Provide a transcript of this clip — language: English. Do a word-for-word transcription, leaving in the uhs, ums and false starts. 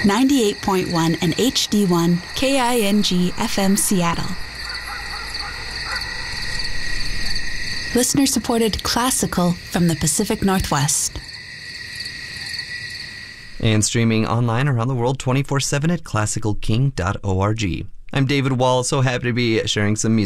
ninety-eight point one and H D one K I N G F M Seattle. Listener-supported classical from the Pacific Northwest. And streaming online around the world twenty-four seven at classical king dot org. I'm David Wall, so happy to be sharing some music